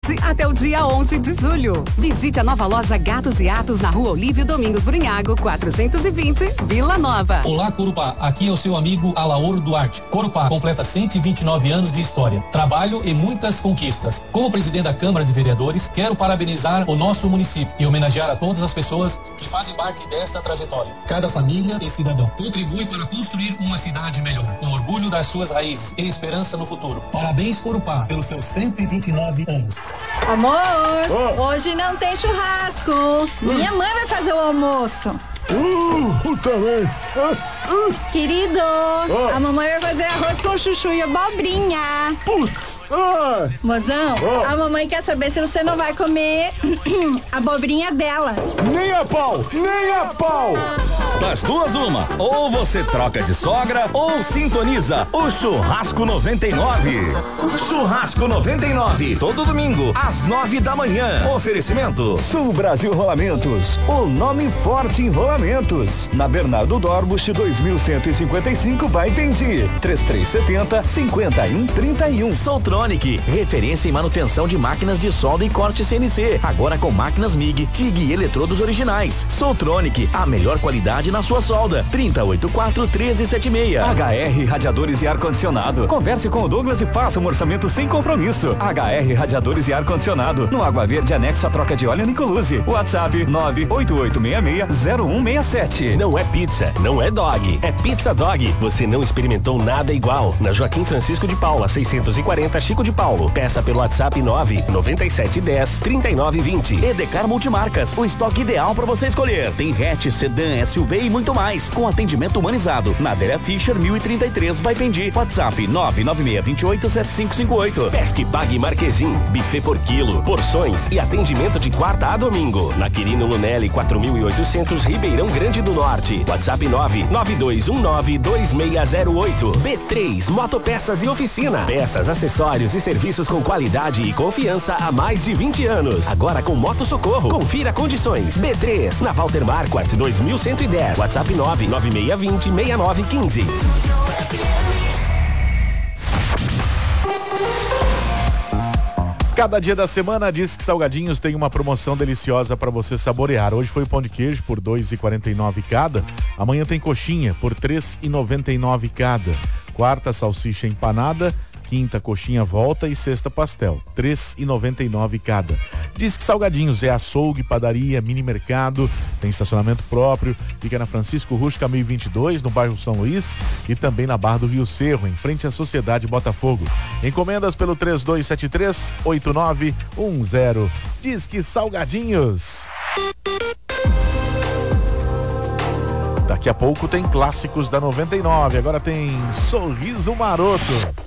até o dia 11 de julho. Visite a nova loja Gatos e Atos na Rua Olívio Domingos Brunhago, 420, Vila Nova. Olá, Corupá. Aqui é o seu amigo Alaor Duarte. Corupá completa 129 anos de história, trabalho e muitas conquistas. Como presidente da Câmara de Vereadores, quero parabenizar o nosso município e homenagear a todas as pessoas que fazem parte desta trajetória. Cada família e cidadão contribui para construir uma cidade melhor, com orgulho das suas raízes e esperança no futuro. Parabéns, Corupá, pelos seus 129 anos. Amor, hoje não tem churrasco. Minha mãe vai fazer o almoço. Também. Querido, a mamãe vai fazer arroz com chuchu e abobrinha. Putz. Mozão, a mamãe quer saber se você não vai comer a abobrinha dela. Nem a pau, nem a pau. Das duas, uma. Ou você troca de sogra ou sintoniza o Churrasco 99. Churrasco 99, todo domingo, às 9 da manhã. Oferecimento Sul Brasil Rolamentos, o nome forte em rolamentos. Na Bernardo Dorbusch, 2155, Baipendi. 3370-5131. Soltronic, referência em manutenção de máquinas de solda e corte CNC. Agora com máquinas MIG, TIG e eletrodos originais. Soltronic, a melhor qualidade na sua solda. 3084-1376. HR Radiadores e Ar-Condicionado. Converse com o Douglas e faça um orçamento sem compromisso. HR Radiadores e Ar-Condicionado. No Água Verde, anexo à troca de óleo Nicoluzzi. WhatsApp 98866-0167. Não é pizza, não é dog, é Pizza Dog. Você não experimentou nada igual. Na Joaquim Francisco de Paula, 640, Chico de Paulo. Peça pelo WhatsApp 99710-3920. Edecar Multimarcas, o estoque ideal para você escolher. Tem hatch, sedã, SUV e muito mais, com atendimento humanizado. Na Adélia Fischer, 1033, Baipendi. WhatsApp 996287558. Pesque Pague Marquezim, buffet por quilo, porções e atendimento de quarta a domingo. Na Quirino Lunelli, 4800, Ribeirão Grande do Norte. WhatsApp 992192608. B3 Motopeças e Oficina. Peças, acessórios e serviços com qualidade e confiança há mais de 20 anos. Agora com Moto Socorro. Confira condições. B3 na Walter Marquardt 2110. WhatsApp 996206915. Cada dia da semana diz que Salgadinhos tem uma promoção deliciosa para você saborear. Hoje foi o pão de queijo por R$ 2,49 cada. Amanhã tem coxinha por R$ 3,99 cada. Quarta, salsicha empanada. Quinta, coxinha volta e sexta, pastel. R$ 3,99 cada. Diz que Salgadinhos é açougue, padaria, mini mercado, tem estacionamento próprio, fica na Francisco Rusca 1022, no bairro São Luís, e também na Barra do Rio Cerro, em frente à Sociedade Botafogo. Encomendas pelo 3273-8910. Diz que Salgadinhos. Daqui a pouco tem clássicos da 99, agora tem Sorriso Maroto.